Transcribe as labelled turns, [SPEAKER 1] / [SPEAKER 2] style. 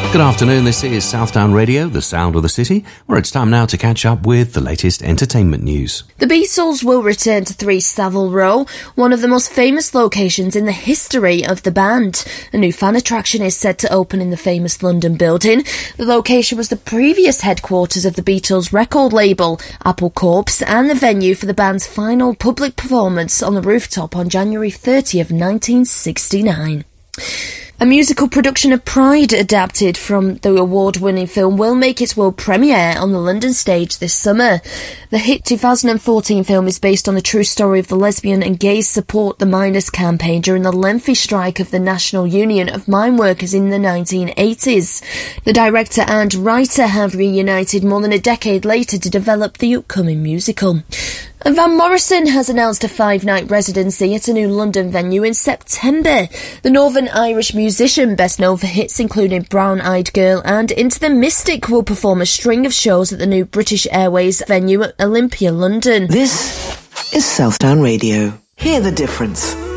[SPEAKER 1] Good afternoon, this is Southdown Radio, the sound of the city, where it's time now to catch up with the latest entertainment news.
[SPEAKER 2] The Beatles will return to 3 Savile Row, one of the most famous locations in the history of the band. A new fan attraction is set to open in the famous London building. The location was the previous headquarters of the Beatles record label, Apple Corps, and the venue for the band's final public performance on the rooftop on January 30th, 1969. A musical production of Pride, adapted from the award-winning film, will make its world premiere on the London stage this summer. The hit 2014 film is based on the true story of the lesbian and gay Support the Miners campaign during the lengthy strike of the National Union of Mine Workers in the 1980s. The director and writer have reunited more than a decade later to develop the upcoming musical. And Van Morrison has announced a 5-night residency at a new London venue in September. The Northern Irish musician, best known for hits including Brown Eyed Girl and Into the Mystic, will perform a string of shows at the new British Airways venue at Olympia, London.
[SPEAKER 3] This is Southdown Radio. Hear the difference.